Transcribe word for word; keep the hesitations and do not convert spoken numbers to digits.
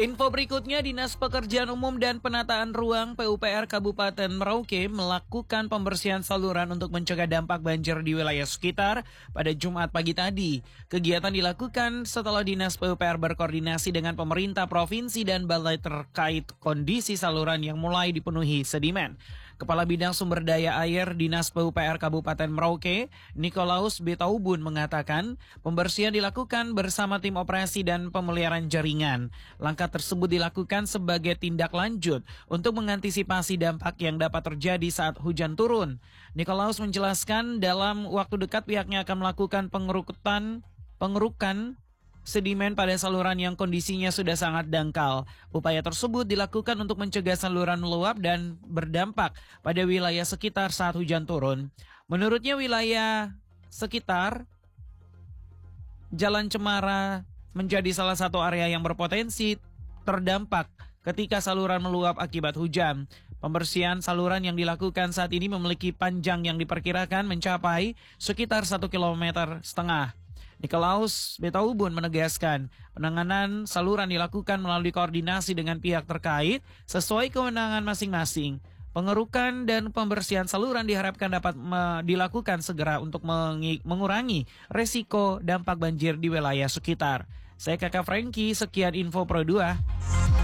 Info berikutnya, Dinas Pekerjaan Umum dan Penataan Ruang P U P R Kabupaten Merauke melakukan pembersihan saluran untuk mencegah dampak banjir di wilayah sekitar pada Jumat pagi tadi. Kegiatan dilakukan setelah Dinas P U P R berkoordinasi dengan pemerintah provinsi dan balai terkait kondisi saluran yang mulai dipenuhi sedimen. Kepala Bidang Sumber Daya Air Dinas P U P R Kabupaten Merauke, Nikolaus Betaubun mengatakan, pembersihan dilakukan bersama tim operasi dan pemeliharaan jaringan. Langkah tersebut dilakukan sebagai tindak lanjut untuk mengantisipasi dampak yang dapat terjadi saat hujan turun. Nikolaus menjelaskan dalam waktu dekat pihaknya akan melakukan pengerukan pengerukan sedimen pada saluran yang kondisinya sudah sangat dangkal. Upaya tersebut dilakukan untuk mencegah saluran meluap dan berdampak pada wilayah sekitar saat hujan turun. Menurutnya wilayah sekitar Jalan Cemara menjadi salah satu area yang berpotensi terdampak ketika saluran meluap akibat hujan. Pembersihan saluran yang dilakukan saat ini memiliki panjang yang diperkirakan mencapai sekitar satu kilometer setengah. Nikolaus Betaubun menegaskan, penanganan saluran dilakukan melalui koordinasi dengan pihak terkait sesuai kewenangan masing-masing. Pengerukan dan pembersihan saluran diharapkan dapat dilakukan segera untuk mengurangi resiko dampak banjir di wilayah sekitar. Saya Kakak Franky, sekian info Pro dua.